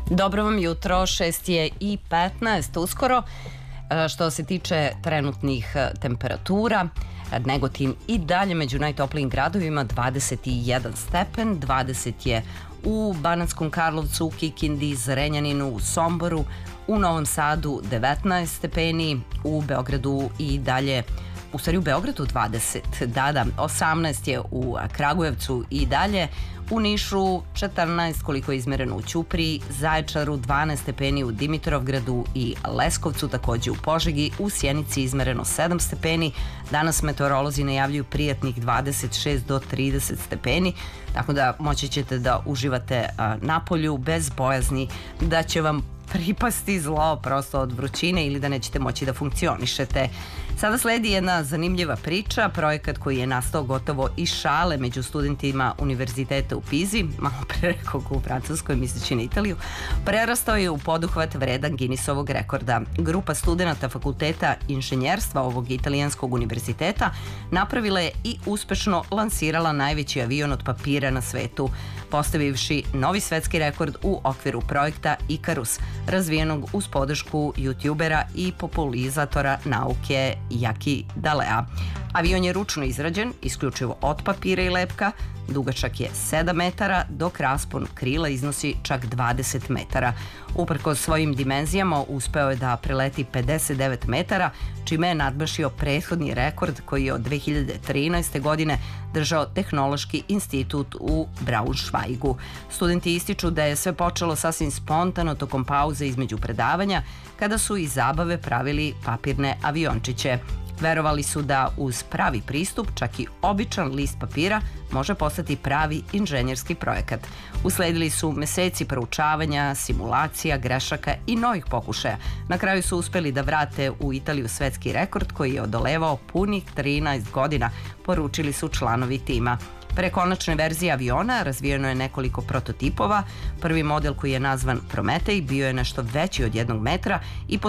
Dobro vam jutro, 6:15 uskoro. Što se tiče trenutnih temperatura, Negotin i dalje među najtoplijim gradovima, 21 stepen, 20 je u Banatskom Karlovcu, u Kikindi, Zrenjaninu, u Somboru, u Novom Sadu 19 stepeni, u Beogradu i dalje, u Beogradu 20, 18 je u Kragujevcu i dalje, u Nišu 14 koliko je izmereno u Ćupriji, Zaječaru 12 stepeni u Dimitrovgradu i Leskovcu, takođe u Požegi, u Sjenici izmereno 7 stepeni, danas meteorolozi najavljuju prijatnih 26 do 30 stepeni, tako da moći ćete da uživate napolju bez bojazni da će vam pripasti zlo prosto od vrućine ili da nećete moći da funkcionišete. Sada sledi jedna zanimljiva priča, projekat koji je nastao gotovo iz šale među studentima univerziteta u Pizi, malo pre rekao u Francuskoj, misleći na Italiju, prerastao je u poduhvat vredan Guinnessovog rekorda. Grupa studenta fakulteta inženjerstva ovog italijanskog univerziteta napravila je i uspešno lansirala najveći avion od papira na svetu, postavivši novi svetski rekord u okviru projekta Ikarus, razvijenog uz podršku youtubera i popularizatora nauke Jaki Dalea. Avion je ručno izrađen, isključivo od papira i lepka, dugačak je 7 metara, dok raspon krila iznosi čak 20 metara. Uprkos svojim dimenzijama uspeo je da preleti 59 metara, čime je nadmašio prethodni rekord koji je od 2013. godine držao Tehnološki institut u Braunschweigu. Studenti ističu da je sve počelo sasvim spontano tokom pauze između predavanja, kada su iz zabave pravili papirne aviončiće. Verovali su da uz pravi pristup, čak i običan list papira može postati pravi inženjerski projekat. Usledili su meseci proučavanja, simulacija, grešaka i novih pokušaja. Na kraju su uspeli da vrate u Italiju svetski rekord koji je odolevao punih 13 godina, poručili su članovi tima. Pre konačne verzije aviona razvijeno je nekoliko prototipova. Prvi model koji je nazvan Prometej bio je nešto veći od 1 metra i